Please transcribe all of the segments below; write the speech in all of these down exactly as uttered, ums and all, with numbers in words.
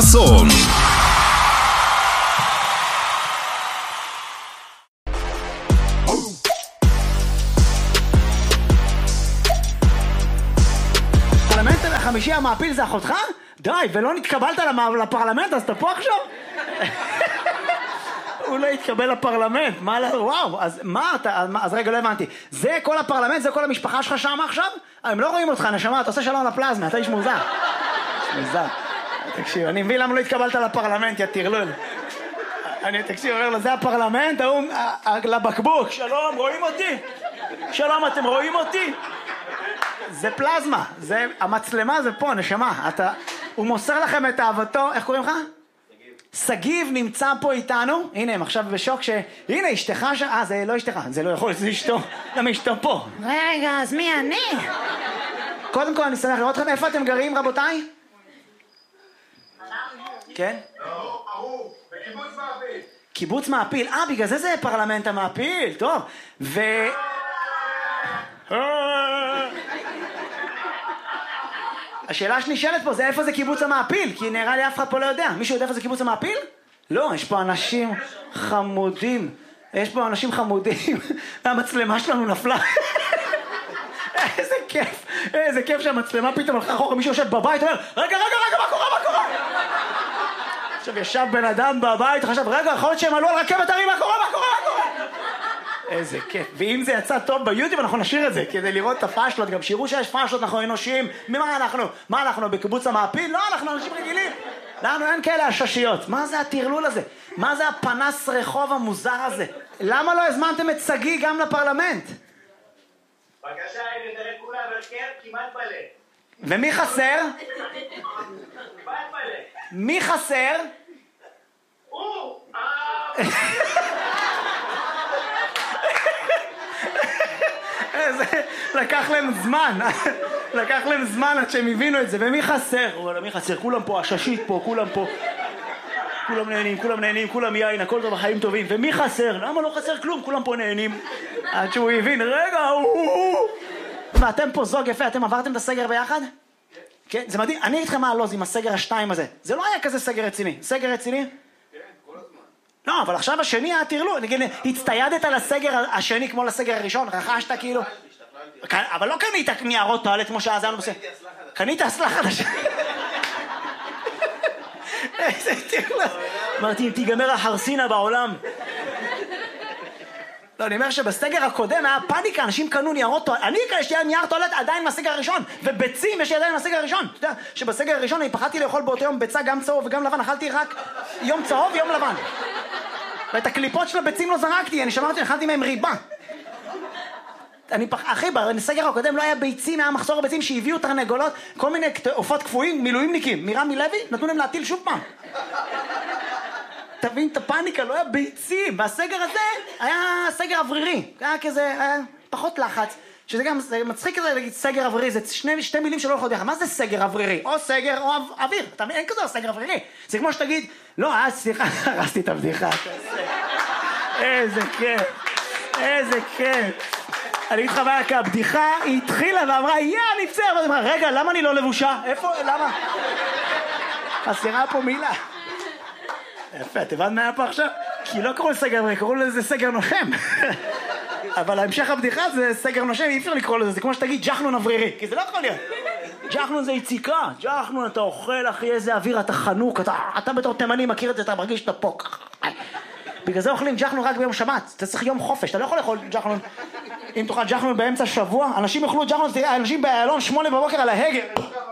חסון. פרלמנט החמישי המעפיל זה אחותך? די, ולא נתקבלת לפרלמנט, אז אתה פה עכשיו? הוא לא התקבל לפרלמנט, מה לא, וואו, אז מה אתה, אז רגע, לא הבנתי, זה כל הפרלמנט, זה כל המשפחה שלך שם עכשיו? הם לא רואים אותך, נשמה, אתה עושה שלום לפלזמה, אתה איש מוזר. מוזר. תקשיב, אני מבין למה לא התקבלת לפרלמנט, יא תרלול. אני, תקשיב, אומר לו, זה הפרלמנט, הוא, לבקבוק, שלום, רואים אותי? שלום, אתם רואים אותי? זה פלזמה, זה, המצלמה זה פה, נשמה, אתה, הוא מוסר לכם את אהבתו, איך קוראים לך? סגיב נמצא פה איתנו, הנה הם עכשיו בשוק ש... הנה אשתך ש... אה זה לא אשתך, זה לא יכול, זה אשתו, למה אשתו פה? רגע, אז מי אני? קודם כל אני שמח לראות אתכם, איפה אתם גרים רבותיי? כן? לא, ארור, בקיבוץ מעפיל. קיבוץ מעפיל, אה בגלל זה זה פרלמנט המעפיל, טוב, ו... השאלה שנשאלת פה זה איפה זה קיבוץ המעפיל, כי נראה לי אף אחד פה לא יודע. מישהו יודע איפה זה קיבוץ המעפיל? לא, יש פה אנשים חמודים. יש פה אנשים חמודים. והמצלמה שלנו נפלה. איזה כיף. איזה כיף שהמצלמה פתאום הלכה אחורה. מישהו יושב בבית אומר, רגע, רגע, רגע, מה קורה, מה קורה? עכשיו ישב בן אדם בבית, חשב, רגע, יכול להיות שהם עלו על רכבת הרים, מה קורה, מה קורה, מה קורה? איזה כיף. ואם זה יצא טוב ביוטיוב, אנחנו נשאיר את זה, כדי לראות את הפאשלות. גם שיראו שיש פאשלות, אנחנו אנושיים. ממה אנחנו? מה אנחנו? בקיבוץ המעפיל? לא, אנחנו אנשים רגילים. לנו אין כאלה הששיות. מה זה התרלול הזה? מה זה הפנס רחוב המוזר הזה? למה לא הזמנתם את סגי גם לפרלמנט? בבקשה, הנה, תראה כולה, אבל כן, כמעט מלא. ומי חסר? כמעט מלא. מי חסר? הוא! אה... זה לקח להם זמן, לקח להם זמן עד שהם הבינו את זה. ומי חסר? אבל מי חסר? כולם פה, הששית פה, כולם פה, כולם נהנים, כולם נהנים, כולם יין, הכל טוב, החיים טובים. ומי חסר? למה לא חסר כלום? כולם פה נהנים. עד שהוא הבין, רגע, הוא... ואתם פה זוג יפה, אתם עברתם את הסגר ביחד? כן, זה מדהים. אני איתכם מה הלוז עם הסגר השתיים הזה. זה לא היה כזה סגר רציני. סגר רציני? כן, כל הזמן. לא, אבל עכשיו השני היה תרלו. נגיד, הצטיידת לסגר השני כמו לסגר הראשון, רכשת כאילו... אבל לא קנית ניירות טואלט כמו שאז היה בסדר. קנית אסלה חדשה. איזה תרלו. אמרתי, אם תיגמר החרסינה בעולם. לא, אני אומר שבסגר הקודם היה פאניקה, אנשים קנו ניירות טואלט. אני יש לי נייר טואלט עדיין מהסגר הראשון, וביצים יש לי עדיין מהסגר הראשון. אתה יודע שבסגר הראשון אני פחדתי לאכול באותו יום ביצה גם צהוב וגם לבן, אכלתי רק יום צהוב ויום לבן. ואת הקליפות של הביצים לא זרקתי, אני שמרתי, אכלתי מהם ריבה. אני פח... אחי, בסגר הקודם לא היה ביצים, היה מחסור ביצים שהביאו תרנגולות, כל מיני עופות קפואים, מילואימניקים, מרמי לוי, נתנו להם להטיל שוב פעם. תבין את הפאניקה, לא היה ביצים, והסגר הזה היה סגר אוורירי, היה כזה, היה פחות לחץ, שזה גם זה מצחיק כזה להגיד סגר אוורירי, זה שני, שתי מילים שלא יכולות יחד, מה זה סגר אוורירי? או סגר או אוויר, אתה מבין, אין כזה סגר אוורירי, זה כמו שתגיד, לא, אה, סליחה, הרסתי את הבדיחה, איזה כיף, איזה כיף. אני אגיד לך מה, כי הבדיחה היא התחילה ואמרה, יא, אני פצע, ואני אמרה, רגע, למה אני לא לבושה? איפה, למה? חסרה פה מילה. יפה, את הבנת מה היה פה עכשיו? כי לא קראו לסגר אווירי, קראו לזה סגר נושם. אבל המשך הבדיחה זה סגר נושם, אי אפשר לקרוא לזה, זה כמו שתגיד ג'חנון אוורירי, כי זה לא יכול להיות. ג'חנון זה יציקה, ג'חנון אתה אוכל, אחי, איזה אוויר, אתה חנוק, אתה, אתה בתור תימני מכיר את זה, אתה מרגיש שאתה פה. בגלל זה אוכלים ג'חנון רק ביום שבת, אתה צריך יום חופש, אתה לא יכול לאכול ג'חנון. אם תאכל ג'חנון באמצע שבוע, אנשים יאכלו ג'חנון, תראה, אנשים באלון שמונה בבוקר על ההגר.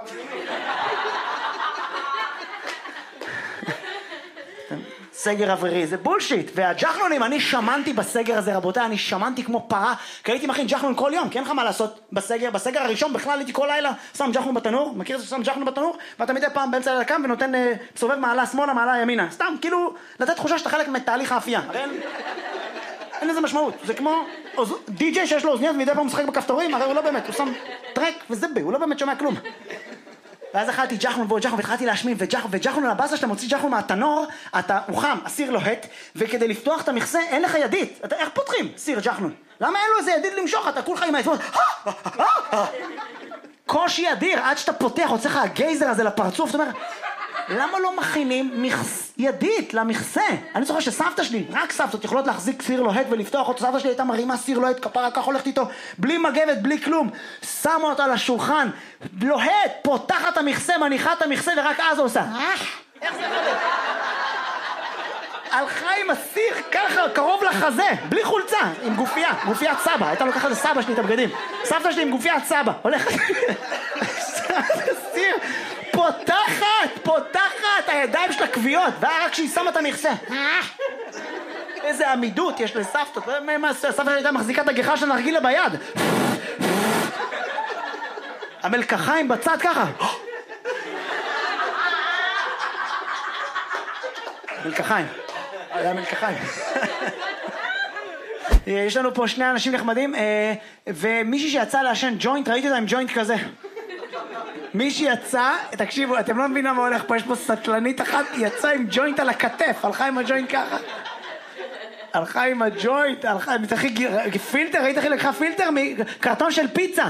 סגר אווירי, זה בולשיט. והג'חנונים, אני שמנתי בסגר הזה, רבותיי, אני שמנתי כמו פרה, כי הייתי מכין ג'חנון כל יום, כי אין לך מה לעשות בסגר. בסגר הראשון בכלל הייתי כל לילה שם ג'חנון בתנור, מכיר את זה ששם ג'חנון בתנור, ואתה מדי פעם באמצע לילה קם ונותן סובב מעלה שמאלה, מעלה ימינה. סתם, כאילו, לתת תחושה שאתה חלק מתהליך האפייה. הרי אין, אין לזה משמעות. זה כמו די-ג'יי שיש לו אוזניות ומדי פעם משחק בכפתורים, הרי הוא לא באמת, הוא שם טרק וזבה, הוא לא באמת שומע כלום. ואז אכלתי ג'חנון ועוד ג'חנון והתחלתי להשמין וג'חנון, וג'חנון לבאסה שאתה מוציא ג'חנון מהתנור, אתה, הוא חם, הסיר לוהט, וכדי לפתוח את המכסה אין לך ידית. אתה, איך פותחים סיר ג'חנון? למה אין לו איזה ידית למשוך? אתה כולך עם העצמות, קושי אדיר, עד שאתה פותח, הוצא לך הגייזר הזה לפרצוף, זאת אומרת, למה לא מכינים מכס... ידית למכסה? אני זוכר שסבתא שלי, רק סבתות יכולות להחזיק סיר לוהט ולפתוח אותו. סבתא שלי הייתה מרימה סיר לוהט, כפרה כך הולכת איתו, בלי מגבת, בלי כלום. שמה אותו על השולחן, לוהט, פותחת המכסה, מניחה את המכסה, ורק אז עושה. איך זה יכול להיות? הלכה עם הסיר ככה, קרוב לחזה, בלי חולצה, עם גופייה, גופיית סבא. הייתה לוקחת לסבא שלי את הבגדים. סבתא שלי עם גופיית סבא, הולכת... סיר, פותחת, פותחת, הידיים של הכוויות, רק כשהיא שמה את המכסה. איזה עמידות יש לסבתות. סבתא שלי הייתה מחזיקה את הגיחה של הנרגילה ביד. המלקחיים בצד ככה. מלקחיים. היה מלקחיים. יש לנו פה שני אנשים נחמדים, ומישהי שיצא לעשן ג'וינט, ראיתי אותה עם ג'וינט כזה. מישהי יצא, תקשיבו, אתם לא מבינים מה הולך פה, יש פה סטלנית אחת, יצאה עם ג'וינט על הכתף, הלכה עם הג'וינט ככה. הלכה עם הג'וינט, הלכה, פילטר, ראית איך היא לקחה פילטר מקרטון של פיצה.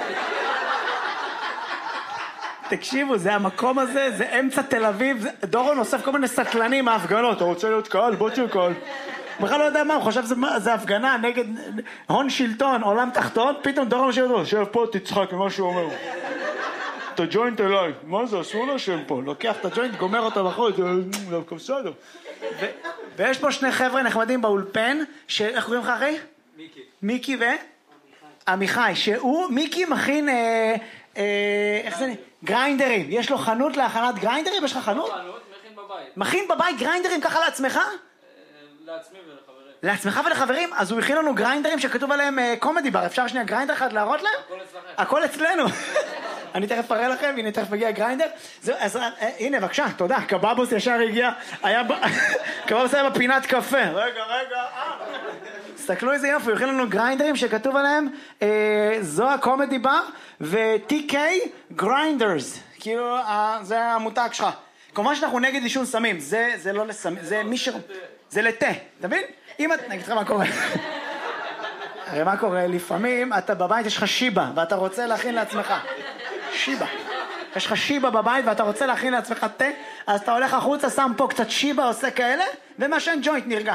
תקשיבו, זה המקום הזה, זה אמצע תל אביב, דורון אוסף כל מיני סטלנים מההפגנות, אתה רוצה להיות קהל? בוא תהיה קהל. בכלל לא יודע מה, הוא חושב שזה הפגנה נגד הון שלטון, עולם תחתון, פתאום דורון יושב פה, שב פה תצחק ממה שהוא אומר. את הג'וינט אליי, מה זה, אסור לשם פה, לוקח את הג'וינט, גומר אותו בחוץ, זה דווקא בסדר. ויש פה שני חבר'ה נחמדים באולפן, איך קוראים לך אחי? מיקי. מיקי ו? עמיחי, שהוא, מיקי מכין, איך זה, גריינדרים, יש לו חנות להכנת גריינדרים, יש לך חנות? חנות, מכין בבית. מכין בבית גריינדרים ככה לעצמך? לעצמי ולחברים. לעצמך ולחברים? אז הוא הכין לנו גריינדרים שכתוב עליהם קומדי בר, אפשר שנייה גריינדר אחד להראות להם? הכל אצלכם. הכל אצלנו. אני תכף אראה לכם, הנה תכף מגיע גריינדר. אז הנה בבקשה, תודה, קבבוס ישר הגיע, היה, קבבוס היה בפינת קפה. רגע, רגע, אה. תסתכלו איזה יופי, הוא הכין לנו גריינדרים שכתוב עליהם, זו הקומדי בר, ו-טי קיי גריינדרס, כאילו זה המותג שלך. כמובן שאנחנו נגד עישון סמים, זה לא לסמים, זה מי ש... זה לתה, אתה מבין? אם את... נגיד לך מה קורה. הרי מה קורה? לפעמים אתה בבית יש לך שיבה, ואתה רוצה להכין לעצמך. שיבה. יש לך שיבה בבית ואתה רוצה להכין לעצמך תה, אז אתה הולך החוצה, שם פה קצת שיבה, עושה כאלה, ומעשן ג'וינט נרגע.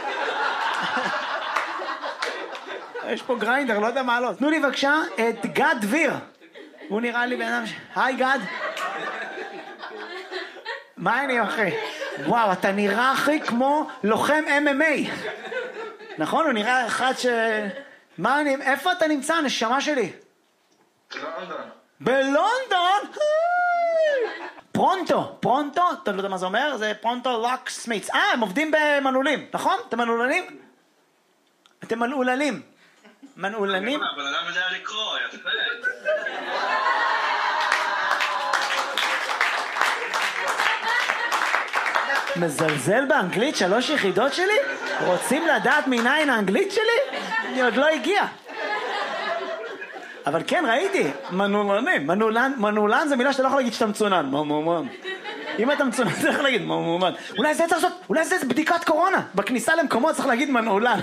יש פה גריינדר, לא יודע מה לא. תנו לי בבקשה את גד דביר. הוא נראה לי בן אדם ש... היי גד. מה אני אחי? וואו, אתה נראה אחי כמו לוחם אם אם איי. נכון? הוא נראה אחד ש... מה אני... איפה אתה נמצא, נשמה שלי? בלונדון. בלונדון? פרונטו, פרונטו, אתה לא יודע מה זה אומר? זה פרונטו לוק סמיץ. אה, הם עובדים במנעולים, נכון? אתם מנעולנים? אתם מנעולנים. מנעולנים? אבל אדם יודע לקרוא, יפה. מזלזל באנגלית שלוש יחידות שלי? רוצים לדעת מניין האנגלית שלי? אני עוד לא הגיע. אבל כן, ראיתי, מנעולנים, מנעולן, מנעולן זה מילה שאתה לא יכול להגיד שאתה מצונן, מומומן. אם אתה מצונן, אתה יכול להגיד מומומן. אולי זה צריך לעשות, אולי זה בדיקת קורונה. בכניסה למקומות צריך להגיד מנעולן.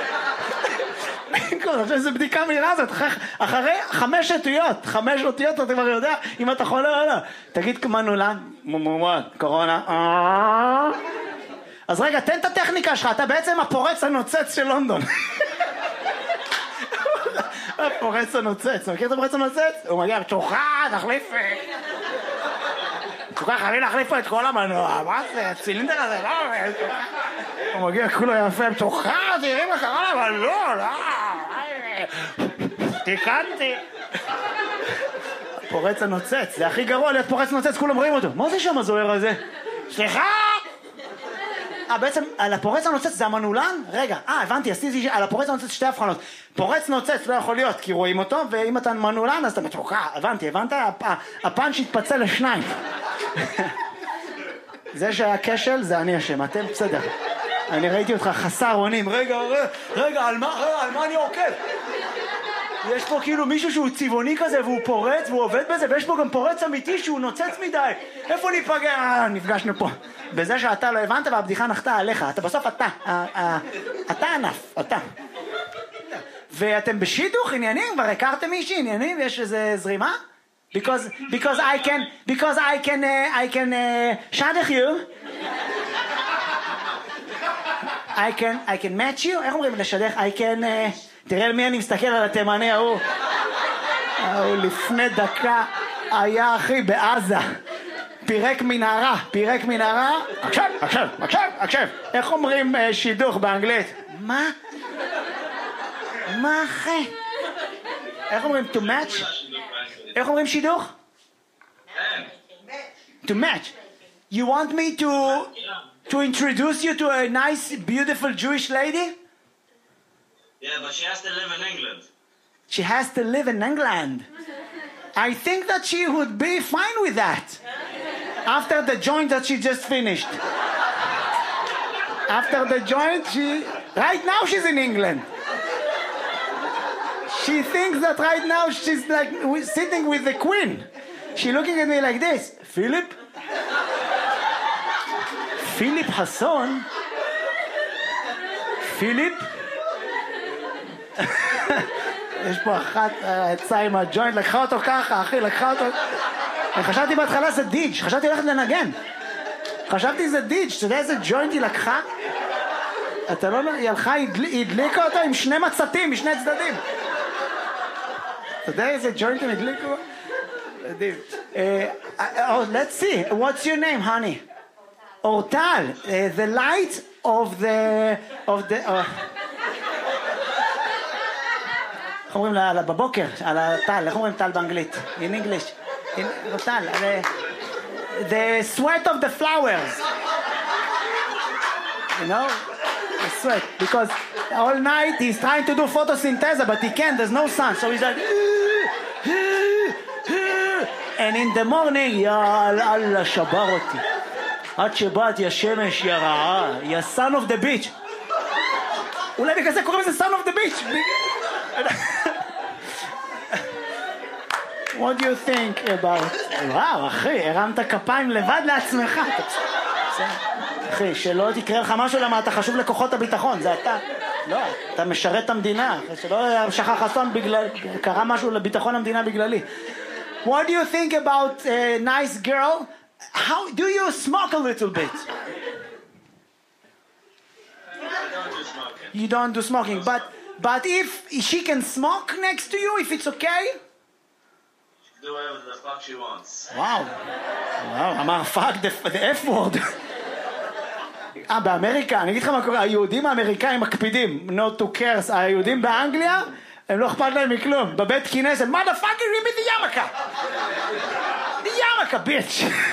זה בדיקה מהירה הזאת, אחרי חמש אותיות, חמש אותיות אתה כבר יודע אם אתה חולה או לא. תגיד מנעולן, מומומן, קורונה. אז רגע, תן את הטכניקה שלך, אתה בעצם הפורץ הנוצץ של לונדון. הפורץ הנוצץ, מכיר את הפורץ הנוצץ? הוא מגיע, תוכה, תחליף... תוכה, חייבים להחליף פה את כל המנוע, מה זה? הצילינדר הזה, לא... הוא מגיע, כולו יפה, תוכה, תראי מה קרה לה, אבל לא, לא... תיקנתי. הפורץ הנוצץ, זה הכי גרוע להיות פורץ נוצץ, כולם רואים אותו. מה זה שם הזוהר הזה? סליחה! אה, בעצם, על הפורץ הנוצץ זה המנעולן? רגע, אה, הבנתי, עשיתי על הפורץ הנוצץ שתי הבחנות. פורץ נוצץ לא יכול להיות, כי רואים אותו, ואם אתה מנעולן, אז אתה מתוקע, הבנתי, הבנת? הפאנץ' התפצל לשניים. זה שהיה כשל, זה אני אשם, אתם בסדר. אני ראיתי אותך חסר אונים, רגע, רגע, רגע, על מה, רגע, על מה אני עוקב? יש פה כאילו מישהו שהוא צבעוני כזה, והוא פורץ, והוא עובד בזה, ויש פה גם פורץ אמיתי שהוא נוצץ מדי. איפה ניפגע? אה, נפגשנו פה. בזה שאתה לא הבנת והבדיחה נחתה עליך. אתה בסוף אתה. אתה ענף, אתה. ואתם בשידוך עניינים? כבר הכרתם מישהי עניינים? יש איזה זרימה? Because because I can because I can uh, I can uh, shadach you. I can I can match you. איך אומרים לשדך? I can uh, תראה על מי אני מסתכל, על התימני ההוא. ההוא לפני דקה היה אחי בעזה. פירק מנהרה, פירק מנהרה. עכשיו, עכשיו, עכשיו, עכשיו. איך אומרים uh, שידוך באנגלית? מה? מה אחי? איך אומרים to match? איך אומרים שידוך? To match. You want me to to introduce you to a nice, beautiful Jewish lady? Yeah, but she has to live in England. She has to live in England. I think that she would be fine with that. After the joint that she just finished. After the joint, she... Right now she's in England. She thinks that right now she's like sitting with the queen. She's looking at me like this. Philip? Philip Hasson? Philip? יש פה אחת יצאה עם הג'וינט, לקחה אותו ככה, אחי, לקחה אותו... אני חשבתי בהתחלה זה דיג', חשבתי ללכת לנגן. חשבתי זה דיג', אתה יודע איזה ג'וינט היא לקחה? אתה לא... היא הלכה, היא הדליקה אותו עם שני מצתים, משני צדדים. אתה יודע איזה ג'וינט הם הדליקו? מדהים. Let's see, what's your name, honey? אורטל. The light of the... of the... איך אומרים בבוקר, על הטל, איך אומרים טל באנגלית? In English. טל, the sweat of the flowers. You know? The sweat. Because all night he's trying to do photosynthesis, but he can't, there's no sun. So he's like... And in the morning, יא אללה, שבר אותי. עד שבאת, יא שמש, יא רעה, יא son of the beach. אולי בגלל זה קוראים לזה son of the beach. What do you think about... וואו, אחי, הרמת כפיים לבד לעצמך. אחי, שלא תקרא לך משהו למה אתה חשוב לכוחות הביטחון, זה אתה. לא, אתה משרת את המדינה. שלא שכח אסון בגלל... קרה משהו לביטחון המדינה בגללי. What do you think about a nice girl? How do you smoke a little bit? I don't do smoking. You don't do smoking, but but if she can smoke next to you, if it's okay? She can do whatever the fuck she wants. וואו, וואו, אמר fuck the, the F word. אה, באמריקה, אני אגיד לך מה קורה, היהודים האמריקאים מקפידים, not to curse, היהודים באנגליה, הם לא אכפת להם מכלום, בבית כנסת, motherfucker, give me the yarmulke. The yarmulke, bitch.